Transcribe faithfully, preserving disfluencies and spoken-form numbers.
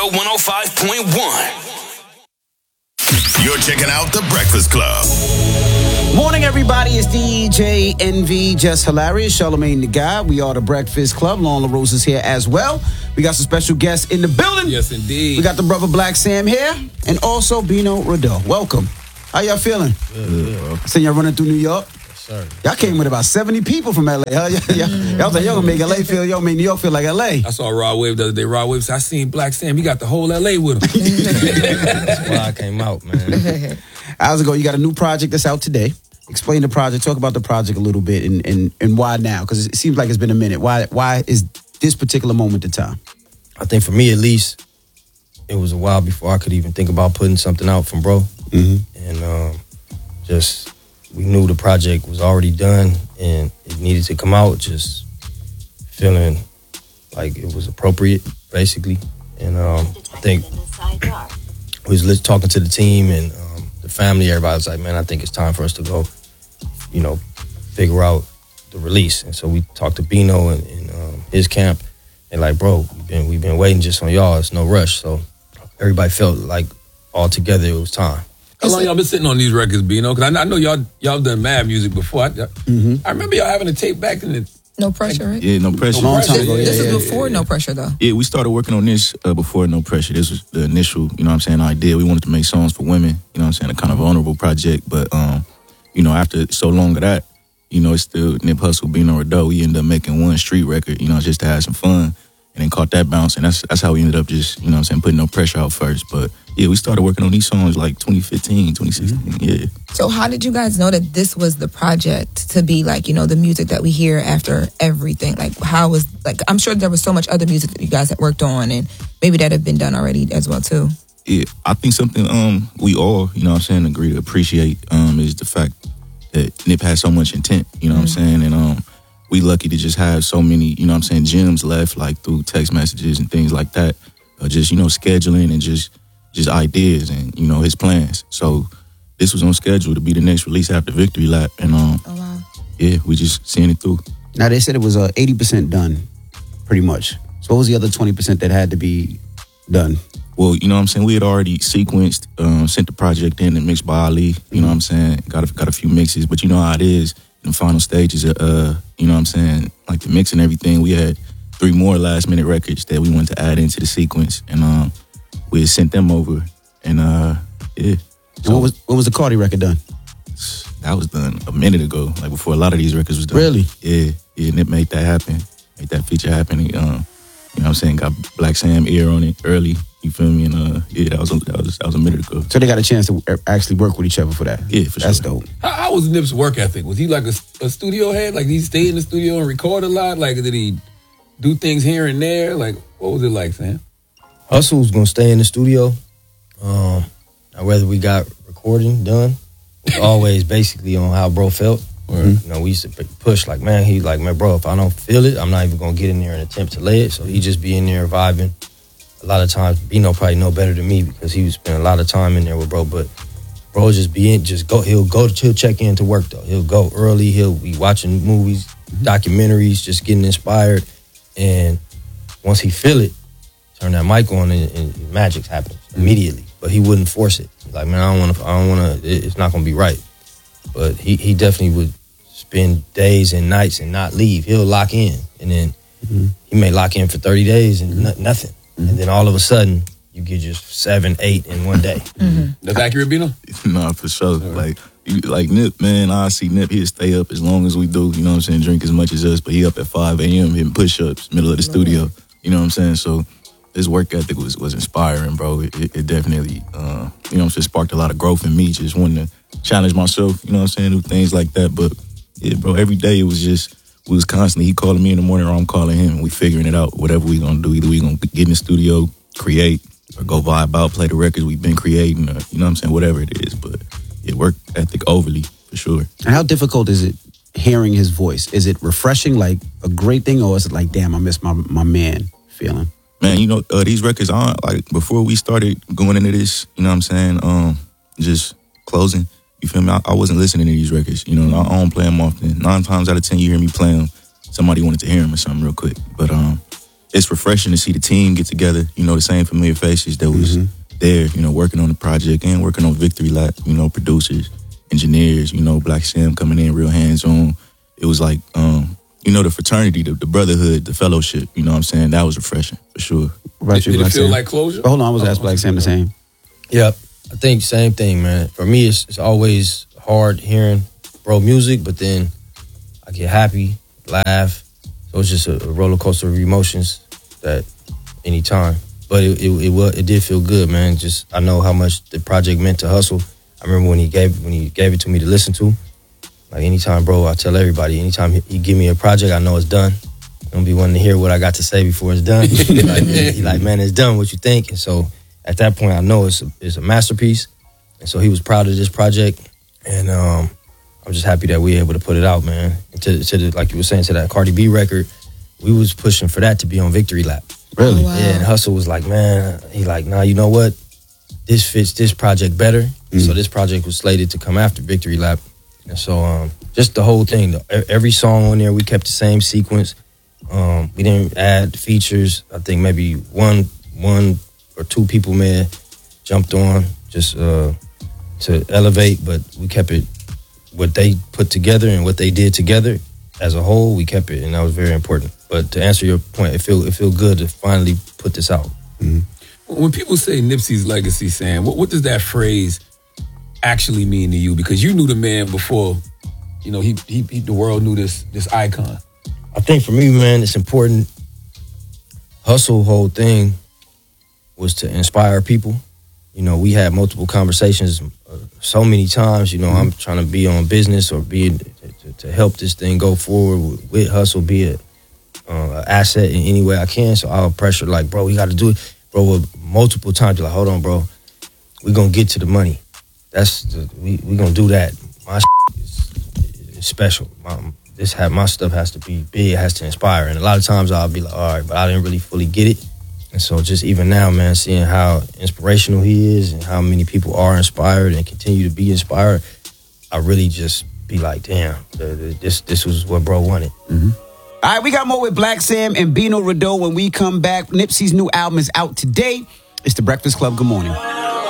Radio one oh five point one. You're checking out The Breakfast Club. Morning, everybody. It's D J Envy, Just Hilarious, Charlamagne the Guy. We are The Breakfast Club. Lauren LaRose is here as well. We got some special guests in the building. Yes, indeed. We got the brother Black Sam here, and also Bino Riddell. Welcome. How y'all feeling? Good, good. I seen y'all running through New York. Yes, sir. Y'all came with about seventy people from L A. Huh? Y'all, y'all, y'all was like, y'all gonna make L A feel, y'all make New York feel like L A. I saw Raw Wave the other day. Raw Wave said, I seen Black Sam. He got the whole L A with him. That's why I came out, man. Hours ago, you got a new project that's out today. Explain the project. Talk about the project a little bit and and, and why now? Because it seems like it's been a minute. Why why is this particular moment the time? I think for me, at least, it was a while before I could even think about putting something out from Bro. Mm-hmm. And um, just, we knew the project was already done and it needed to come out, just feeling like it was appropriate, basically. And um, I think we was talking to the team and um, the family, everybody was like, man, I think it's time for us to go, you know, figure out the release. And so we talked to Bino and, and um, his camp. And like, bro, we've been, we've been waiting just on y'all. It's no rush. So everybody felt like all together it was time. How long y'all been sitting on these records, Bino? Because I, I know y'all y'all done mad music before. I, Mm-hmm. I remember y'all having a tape back in the... No Pressure, right? Yeah, No Pressure. Long time ago, yeah, This yeah, is yeah, before yeah. No Pressure, though. Yeah, we started working on this uh, before No Pressure. This was the initial, you know what I'm saying, idea. We wanted to make songs for women, you know what I'm saying, a kind of vulnerable project. But, um, you know, after so long of that, you know, it's still Nip Hussle, Bino Riddell. We ended up making one street record, you know, just to have some fun. And then caught that bounce, and that's that's how we ended up just, you know what I'm saying, putting No Pressure out first. But, yeah, we started working on these songs like twenty fifteen, twenty sixteen, mm-hmm. yeah. So how did you guys know that this was the project to be like, you know, the music that we hear after everything? Like, how was, like, I'm sure there was so much other music that you guys had worked on, and maybe that had been done already as well, too. Yeah, I think something um we all, you know what I'm saying, agree to appreciate um is the fact that Nip has so much intent, you know what mm-hmm. I'm saying, and um we lucky to just have so many, you know what I'm saying, gems left, like through text messages and things like that, or just, you know, scheduling and just just ideas and, you know, his plans. So this was on schedule to be the next release after Victory Lap, and um Oh, wow. yeah, we just seeing it through. Now, they said it was uh, eighty percent done, pretty much. So what was the other twenty percent that had to be done? Well, you know what I'm saying, we had already sequenced, um, sent the project in and mixed by Ali, you know what I'm saying, got a, got a few mixes, but you know how it is in the final stages of, uh, you know what I'm saying, like the mix and everything. We had three more last minute records that we wanted to add into the sequence, and um, we had sent them over, and uh, yeah. So, and what was what was the Cardi record done? That was done a minute ago, like before a lot of these records was done. Really? Yeah, yeah, Nip made that happen, made that feature happen. He, um, you know what I'm saying, got Black Sam ear on it early, you feel me? And uh, yeah, that was, a, that was that was a minute ago. So they got a chance to actually work with each other for that? Yeah, for That's sure. dope. How, how was Nip's work ethic? Was he like a, a studio head? Like, did he stay in the studio and record a lot? Like, did he do things here and there? Like, what was it like, Sam? Hustle was going to stay in the studio. Um, now, whether we got recording done, was always basically on how bro felt. Mm-hmm. You know, we used to push like, man, he like, man, bro, if I don't feel it, I'm not even going to get in there and attempt to lay it. So he just be in there vibing. A lot of times, Bino probably know better than me because he was spending a lot of time in there with bro. But bro just be in, just go, he'll go, he'll check in to work though. He'll go early, he'll be watching movies, documentaries, just getting inspired. And once he feel it, turn that mic on and, and magic happens immediately. But he wouldn't force it. Like, man, I don't want to, I don't want to, it's not going to be right. But he, he definitely would spend days and nights and not leave. He'll lock in. And then mm-hmm. he may lock in for thirty days and mm-hmm. n- nothing. Mm-hmm. And then all of a sudden, you get just seven, eight in one day. Mm-hmm. That's accurate, Bino? Nah, for sure. Right. Like, you, like Nip, man, I see Nip, he'll stay up as long as we do, you know what I'm saying, drink as much as us, but he up at five a.m. hitting push-ups, middle of the studio, you know what I'm saying? So his work ethic was, was inspiring, bro. It, it, it definitely, uh, you know what I'm saying, sparked a lot of growth in me, just wanting to challenge myself, you know what I'm saying, do things like that. But, yeah, bro, every day it was just, we was constantly, he calling me in the morning or I'm calling him, and we figuring it out, whatever we gonna do. Either we gonna get in the studio, create, or go vibe out, play the records we've been creating, or, you know what I'm saying, whatever it is. But yeah, work ethic overly, for sure. And how difficult is it hearing his voice? Is it refreshing, like a great thing, or is it like, damn, I miss my, my man feeling? Man, you know, uh, these records aren't, like, before we started going into this, you know what I'm saying, um, just closing, you feel me? I, I wasn't listening to these records, you know, I, I don't play them often. Nine times out of ten, you hear me play them, somebody wanted to hear them or something real quick. But, um, it's refreshing to see the team get together. You know, the same familiar faces that was Mhm. there. You know, working on the project and working on Victory Lap. You know, producers, engineers. You know, Black Sam coming in real hands on. It was like, um, you know, the fraternity, the, the brotherhood, the fellowship. You know what I'm saying? That was refreshing for sure. What about Did, you, did it Black feel Sam? like closure? But hold on, I was Oh, asked Black Sam the same. Yep. I think same thing, man. For me, it's, it's always hard hearing bro music, but then I get happy, laugh. So it's just a, a roller coaster of emotions that anytime. But it it, it was it did feel good, man. Just I know how much the project meant to Hustle. I remember when he gave when he gave it to me to listen to. Like anytime, bro, I tell everybody. Anytime he, he give me a project, I know it's done. Don't be wanting to hear what I got to say before it's done. he, like, he like, man, it's done. What you think? And so at that point, I know it's a, it's a masterpiece. And so he was proud of this project, and um, I'm just happy that we were able to put it out, man. And to, to the, like you were saying, to that Cardi B record, we was pushing for that to be on Victory Lap. Really? Oh, wow. Yeah, and Hustle was like, man, he like, nah, you know what? This fits this project better. Mm. So this project was slated to come after Victory Lap. And so um, just the whole thing, the, every song on there, we kept the same sequence. Um, we didn't add features. I think maybe one one or two people may have jumped on just uh, to elevate, but we kept it, what they put together and what they did together as a whole, we kept it, and that was very important. But to answer your point, it feel it feel good to finally put this out. When people say Nipsey's legacy, Sam, what, what does that phrase actually mean to you? Because you knew the man before, you know, he, he, he the world knew this this icon. I think for me, man, it's important. Hustle whole thing was to inspire people. You know, we had multiple conversations uh, so many times. You know, I'm trying to be on business or be to, to, to help this thing go forward with, with Hustle, be a uh, asset in any way I can. So I'll pressure like, bro, we got to do it, bro. Multiple times, you're like, hold on, bro, we gonna get to the money. That's the, we we gonna do that. My is, is special. My, this have my stuff has to be big, it has to inspire. And a lot of times I'll be like, all right, but I didn't really fully get it. And so just even now, man, seeing how inspirational he is and how many people are inspired and continue to be inspired, I really just be like, damn, this this was what bro wanted. Mm-hmm. All right, we got more with Black Sam and Bino Rideau when we come back. Nipsey's new album is out today. It's The Breakfast Club. Good morning.